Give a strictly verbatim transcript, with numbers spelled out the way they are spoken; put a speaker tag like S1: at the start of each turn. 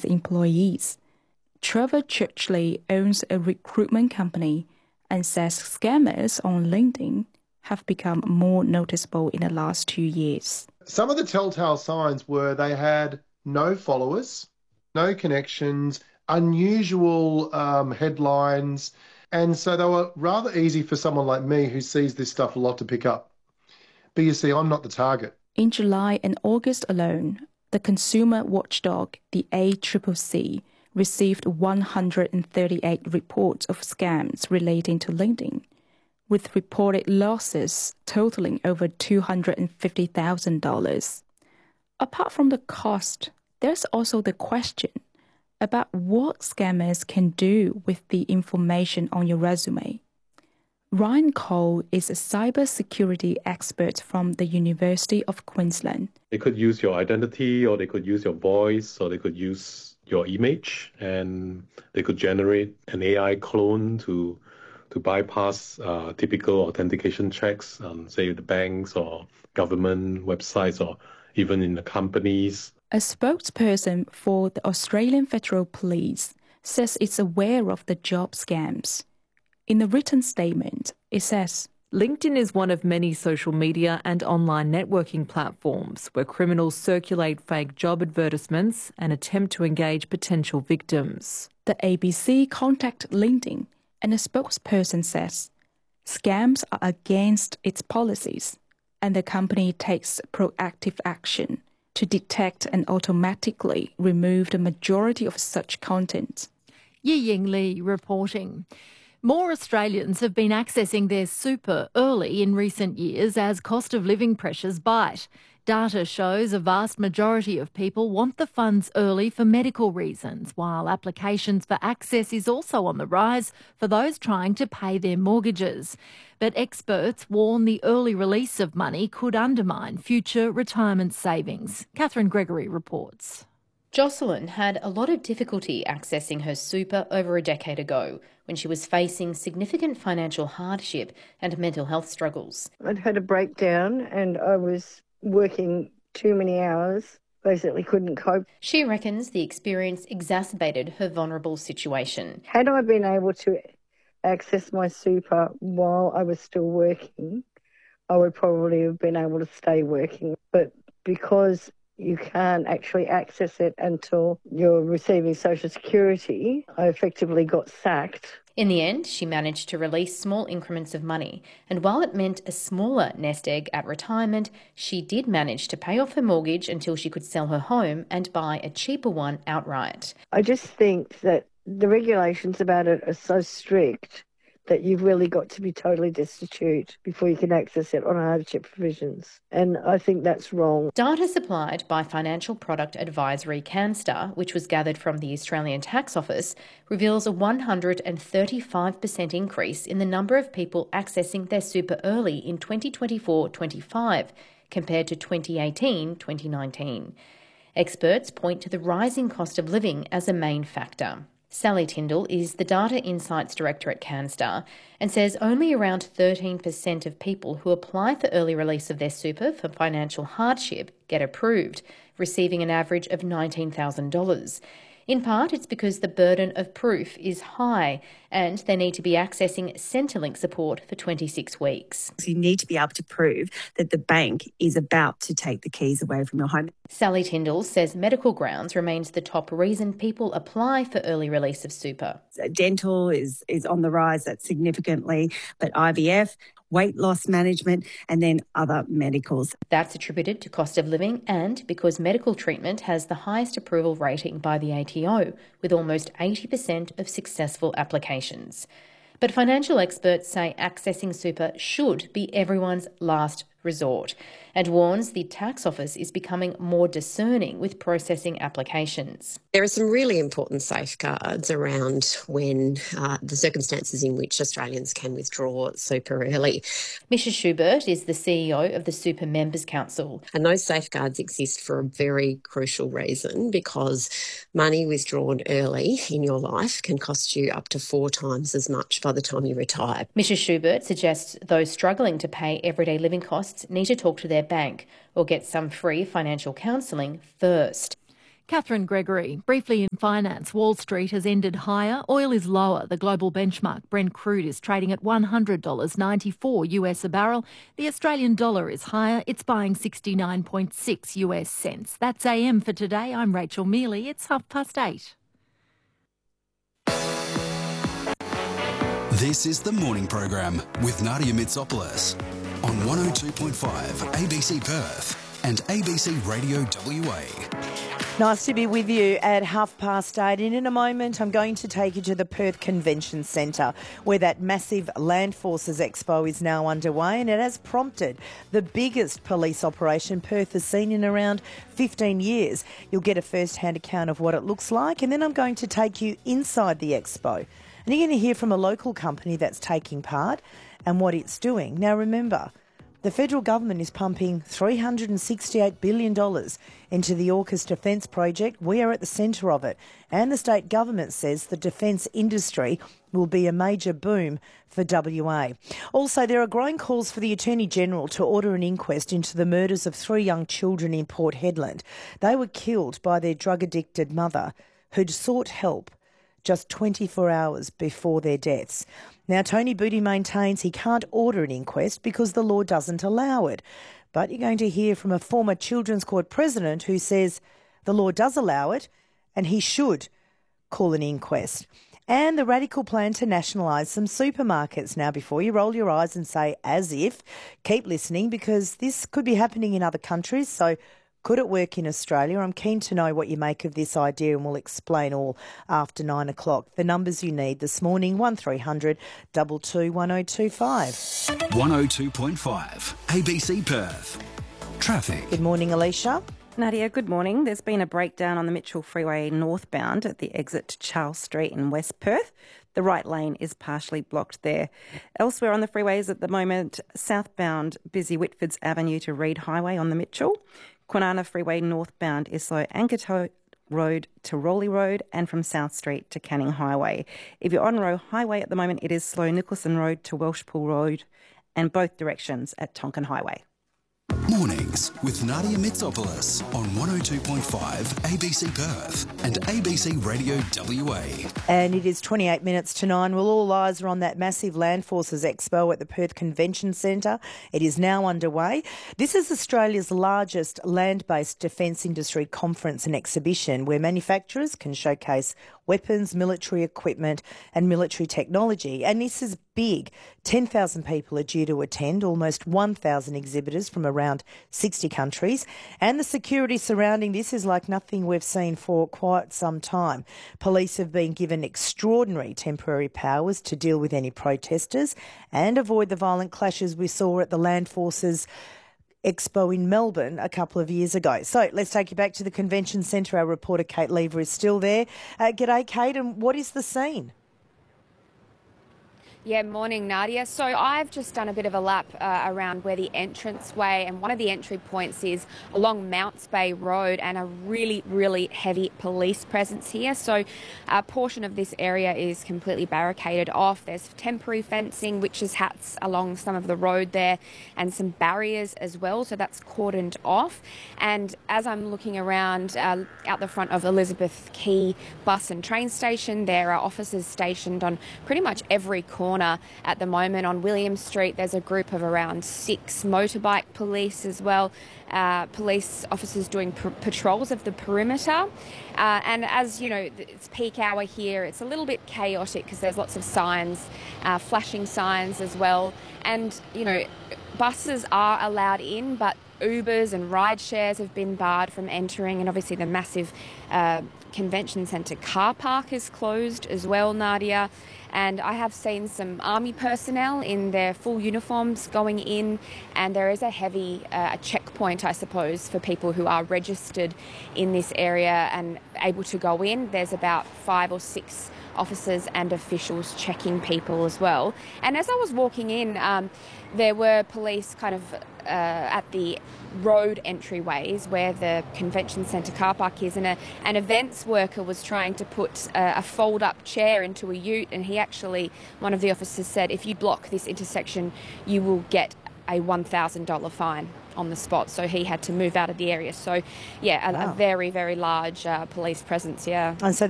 S1: its employees. Trevor Churchley owns a recruitment company and says scammers on LinkedIn have become more noticeable in the last two years.
S2: Some of the telltale signs were they had no followers, no connections, unusual um, headlines, and so they were rather easy for someone like me who sees this stuff a lot to pick up. But you see, I'm not the target.
S1: In July and August alone, the consumer watchdog, the A C C C, received one hundred thirty-eight reports of scams relating to LinkedIn, with reported losses totaling over two hundred fifty thousand dollars. Apart from the cost, there's also the question about what scammers can do with the information on your resume. Ryan Cole is a cybersecurity expert from the University of Queensland.
S3: They could use your identity, or they could use your voice, or they could use your image, and they could generate an A I clone to to bypass uh, typical authentication checks, um, say the banks or government websites or even in the companies.
S1: A spokesperson for the Australian Federal Police says it's aware of the job scams. In the written statement, it says,
S4: LinkedIn is one of many social media and online networking platforms where criminals circulate fake job advertisements and attempt to engage potential victims.
S1: The A B C contacted LinkedIn, and a spokesperson says scams are against its policies, and the company takes proactive action to detect and automatically remove the majority of such content.
S5: Yiying Li reporting. More Australians have been accessing their super early in recent years as cost of living pressures bite. Data shows a vast majority of people want the funds early for medical reasons, while applications for access is also on the rise for those trying to pay their mortgages. But experts warn the early release of money could undermine future retirement savings. Catherine Gregory reports.
S6: Jocelyn had a lot of difficulty accessing her super over a decade ago when she was facing significant financial hardship and mental health struggles.
S7: I'd had a breakdown and I was working too many hours, basically couldn't cope.
S6: She reckons the experience exacerbated her vulnerable situation.
S7: Had I been able to access my super while I was still working, I would probably have been able to stay working. But because you can't actually access it until you're receiving Social Security, I effectively got sacked.
S6: In the end, she managed to release small increments of money, and while it meant a smaller nest egg at retirement, she did manage to pay off her mortgage until she could sell her home and buy a cheaper one outright.
S7: I just think that the regulations about it are so strict that you've really got to be totally destitute before you can access it on hardship provisions. And I think that's wrong.
S6: Data supplied by financial product advisory Canstar, which was gathered from the Australian Tax Office, reveals a one hundred thirty-five percent increase in the number of people accessing their super early in twenty twenty-four twenty-five compared to twenty eighteen twenty nineteen. Experts point to the rising cost of living as a main factor. Sally Tyndall is the Data Insights Director at Canstar and says only around thirteen percent of people who apply for early release of their super for financial hardship get approved, receiving an average of nineteen thousand dollars. In part, it's because the burden of proof is high and they need to be accessing Centrelink support for twenty-six weeks.
S8: You need to be able to prove that the bank is about to take the keys away from your home.
S6: Sally Tyndall says medical grounds remains the top reason people apply for early release of super.
S8: Dental is, is on the rise, that's significantly, but I V F, weight loss management, and then other medicals.
S6: That's attributed to cost of living and because medical treatment has the highest approval rating by the A T O, with almost eighty percent of successful applications. But financial experts say accessing super should be everyone's last resort and warns the Tax Office is becoming more discerning with processing applications.
S9: There are some really important safeguards around when uh, the circumstances in which Australians can withdraw super early.
S6: Misha Schubert is the C E O of the Super Members Council.
S9: And those safeguards exist for a very crucial reason, because money withdrawn early in your life can cost you up to four times as much by the time you retire.
S6: Misha Schubert suggests those struggling to pay everyday living costs need to talk to their bank or get some free financial counselling first.
S5: Catherine Gregory. Briefly in finance, Wall Street has ended higher. Oil is lower. The global benchmark Brent crude is trading at one hundred dollars ninety-four US a barrel. The Australian dollar is higher. It's buying sixty-nine point six US cents. That's A M for today. I'm Rachel Mealy. It's half past eight.
S10: This is the morning program with Nadia Mitsopoulos on one oh two point five A B C Perth and A B C Radio W A.
S11: Nice to be with you at half past eight, and in a moment I'm going to take you to the Perth Convention Centre where that massive Land Forces Expo is now underway, and it has prompted the biggest police operation Perth has seen in around fifteen years. You'll get a first-hand account of what it looks like, and then I'm going to take you inside the Expo, and you're going to hear from a local company that's taking part and what it's doing. Now remember, the federal government is pumping three hundred sixty-eight billion dollars into the AUKUS defence project. We are at the centre of it. And the state government says the defence industry will be a major boom for W A. Also, there are growing calls for the Attorney-General to order an inquest into the murders of three young children in Port Hedland. They were killed by their drug-addicted mother, who'd sought help just twenty-four hours before their deaths. Now, Tony Booty maintains he can't order an inquest because the law doesn't allow it. But you're going to hear from a former Children's Court president who says the law does allow it and he should call an inquest. And the radical plan to nationalise some supermarkets. Now, before you roll your eyes and say, as if, keep listening because this could be happening in other countries, so could it work in Australia? I'm keen to know what you make of this idea, and we'll explain all after nine o'clock. The numbers you need this morning, one three hundred two two one oh two five.
S10: one oh two point five A B C Perth. Traffic.
S11: Good morning, Alicia.
S12: Nadia, good morning. There's been a breakdown on the Mitchell Freeway northbound at the exit to Charles Street in West Perth. The right lane is partially blocked there. Elsewhere on the freeways at the moment, southbound busy Whitfords Avenue to Reid Highway on the Mitchell. Kwinana Freeway northbound is slow Ankerto Road to Rowley Road and from South Street to Canning Highway. If you're on Roe Highway at the moment, it is slow Nicholson Road to Welshpool Road and both directions at Tonkin Highway.
S10: Mornings with Nadia Mitsopoulos on one oh two point five A B C Perth and A B C Radio W A.
S11: And it is twenty-eight minutes to nine. Well, all eyes are on that massive Land Forces Expo at the Perth Convention Centre. It is now underway. This is Australia's largest land-based defence industry conference and exhibition where manufacturers can showcase weapons, military equipment and military technology. And this is big. ten thousand people are due to attend, almost one thousand exhibitors from around sixty countries. And the security surrounding this is like nothing we've seen for quite some time. Police have been given extraordinary temporary powers to deal with any protesters and avoid the violent clashes we saw at the Land Forces Expo in Melbourne a couple of years ago. So let's take you back to the Convention Centre. Our reporter Kate Lever is still there. Uh, g'day, Kate, and what is the scene?
S13: Yeah, morning, Nadia. So I've just done a bit of a lap uh, around where the entranceway and one of the entry points is along Mounts Bay Road, and a really, really heavy police presence here. So a portion of this area is completely barricaded off. There's temporary fencing, witches' hats along some of the road there, and some barriers as well. So that's cordoned off. And as I'm looking around uh, out the front of Elizabeth Quay bus and train station, there are officers stationed on pretty much every corner. At the moment on William Street, there's a group of around six motorbike police as well, uh, police officers doing pr- patrols of the perimeter. Uh, and as you know, it's peak hour here, it's a little bit chaotic because there's lots of signs, uh, flashing signs as well. And, you know, buses are allowed in, but Ubers and ride shares have been barred from entering, and obviously the massive uh, convention centre car park is closed as well, Nadia. And I have seen some army personnel in their full uniforms going in, and there is a heavy uh, checkpoint, I suppose, for people who are registered in this area and able to go in. There's about five or six officers and officials checking people as well. And as I was walking in, um, there were police kind of uh, at the road entryways where the convention centre car park is, and a, an events worker was trying to put a, a fold-up chair into a ute, and he actually, one of the officers said, if you block this intersection, you will get a one thousand dollars fine. on the spot, so he had to move out of the area. So, yeah, a,
S11: Wow.
S13: a very, very large uh, police presence, yeah.
S11: And so